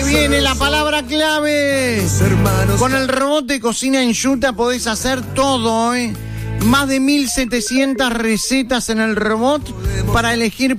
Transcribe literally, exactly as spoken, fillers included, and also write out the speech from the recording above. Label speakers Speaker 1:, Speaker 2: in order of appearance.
Speaker 1: viene la palabra clave. Con el robot de cocina Enjuta podés hacer todo, ¿eh? Más de mil setecientas recetas en el robot para elegir